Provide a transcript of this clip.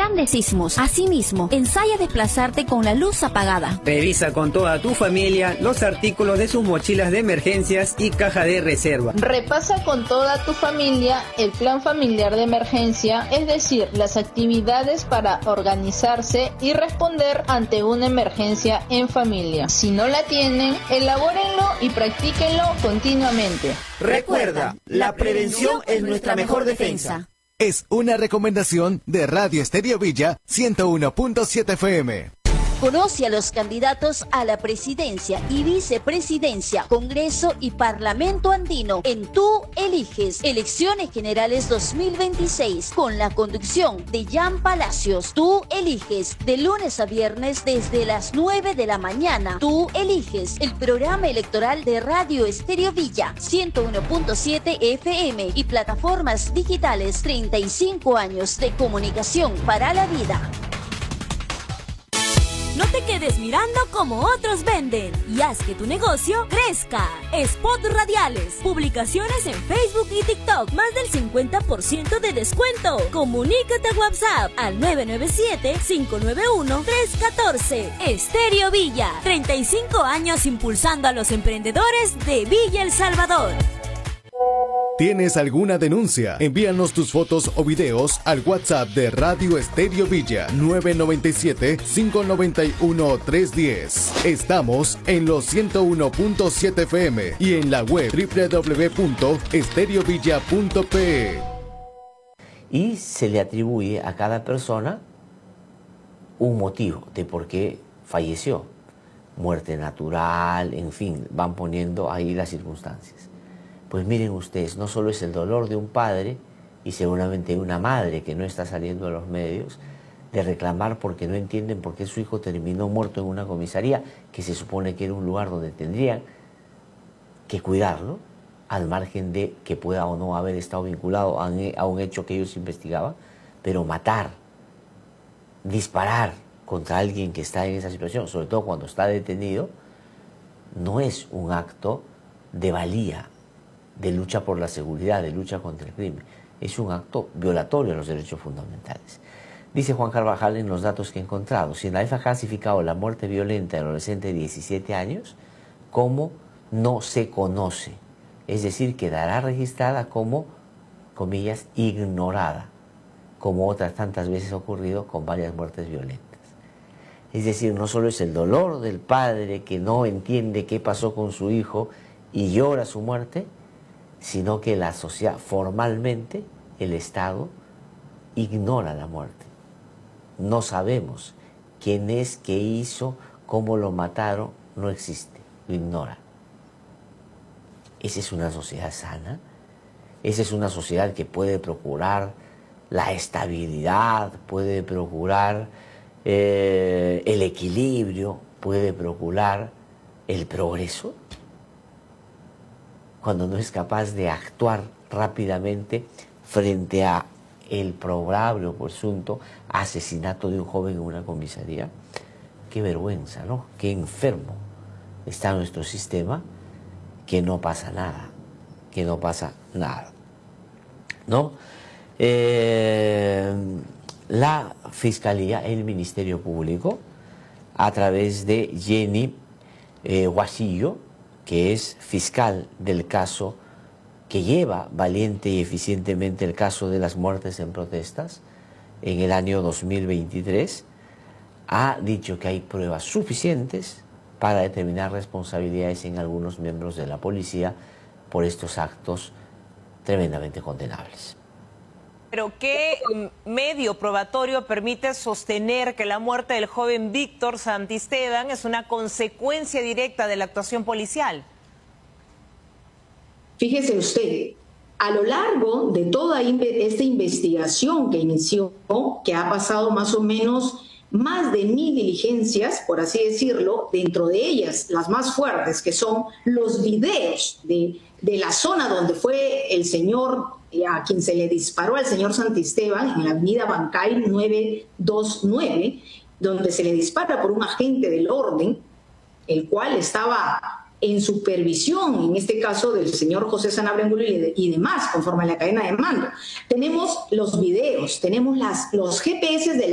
grandes sismos. Asimismo, ensaya desplazarte con la luz apagada. Revisa con toda tu familia los artículos de sus mochilas de emergencias y caja de reserva. Repasa con toda tu familia el plan familiar de emergencia, es decir, las actividades para organizarse y responder ante una emergencia en familia. Si no la tienen, elabórenlo y practíquenlo continuamente. Recuerda, la prevención es nuestra mejor defensa. Es una recomendación de Radio Estéreo Villa 101.7 FM. Conoce a los candidatos a la presidencia y vicepresidencia, Congreso y Parlamento Andino en Tú Eliges, Elecciones Generales 2026, con la conducción de Jan Palacios. Tú Eliges, de lunes a viernes desde las 9 de la mañana. Tú Eliges, el programa electoral de Radio Estéreo Villa 101.7 FM y plataformas digitales. 35 años de comunicación para la vida. No te quedes mirando como otros venden y haz que tu negocio crezca. Spots radiales, publicaciones en Facebook y TikTok, más del 50% de descuento. Comunícate a WhatsApp al 997-591-314. Estéreo Villa, 35 años impulsando a los emprendedores de Villa El Salvador. ¿Tienes alguna denuncia? Envíanos tus fotos o videos al WhatsApp de Radio Estéreo Villa 997-591-310. Estamos en los 101.7 FM y en la web www.estereovilla.pe. Y se le atribuye a cada persona un motivo de por qué falleció. Muerte natural, en fin, van poniendo ahí las circunstancias. Pues miren ustedes, no solo es el dolor de un padre y seguramente de una madre que no está saliendo a los medios de reclamar porque no entienden por qué su hijo terminó muerto en una comisaría que se supone que era un lugar donde tendrían que cuidarlo, al margen de que pueda o no haber estado vinculado a un hecho que ellos investigaban, pero matar, disparar contra alguien que está en esa situación, sobre todo cuando está detenido, no es un acto de valía, de lucha por la seguridad, de lucha contra el crimen. Es un acto violatorio a los derechos fundamentales. Dice Juan Carvajal en los datos que he encontrado, si la EFA ha clasificado la muerte violenta del adolescente de 17 años como no se conoce, es decir, quedará registrada como, comillas, ignorada, como otras tantas veces ha ocurrido con varias muertes violentas. Es decir, no solo es el dolor del padre que no entiende qué pasó con su hijo y llora su muerte, sino que la sociedad, formalmente, el Estado, ignora la muerte. No sabemos quién es, qué hizo, cómo lo mataron, no existe, lo ignora. ¿Esa es una sociedad sana? ¿Esa es una sociedad que puede procurar la estabilidad, puede procurar el equilibrio, puede procurar el progreso? Cuando no es capaz de actuar rápidamente frente a el probable o presunto asesinato de un joven en una comisaría. Qué vergüenza, ¿no? Qué enfermo está nuestro sistema, que no pasa nada, ¿no? La Fiscalía, el Ministerio Público, a través de Jenny Guasillo, que es fiscal del caso que lleva valiente y eficientemente el caso de las muertes en protestas en el año 2023, ha dicho que hay pruebas suficientes para determinar responsabilidades en algunos miembros de la policía por estos actos tremendamente condenables. Pero ¿qué medio probatorio permite sostener que la muerte del joven Víctor Santisteban es una consecuencia directa de la actuación policial? Fíjese usted, a lo largo de toda esta investigación que inició, que ha pasado más o menos más de 1000 diligencias, por así decirlo, dentro de ellas las más fuertes, que son los videos de la zona donde fue el señor, a quien se le disparó al señor Santisteban, en la avenida Bancay 929, donde se le dispara por un agente del orden, el cual estaba en supervisión, en este caso del señor José Sanabria Angulo y demás, conforme a la cadena de mando. Tenemos los videos, tenemos los GPS de